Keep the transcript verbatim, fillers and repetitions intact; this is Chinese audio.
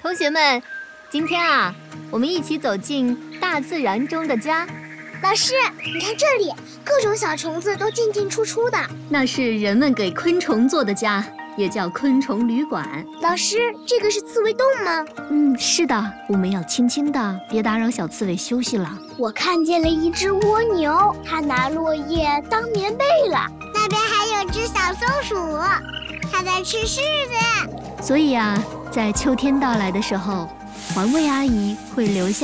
同学们，今天啊，我们一起走进大自然中的家。 老师，你看这里，各种小虫子都进进出出的。 那是人们给昆虫做的家，也叫昆虫旅馆。 老师，这个是刺猬洞吗？ 嗯，是的，我们要轻轻的，别打扰小刺猬休息了。 我看见了一只蜗牛，它拿落叶当棉被了。 那边还有只小松鼠，它在吃柿子。 所以啊，在秋天到来的时候，环卫阿姨会留下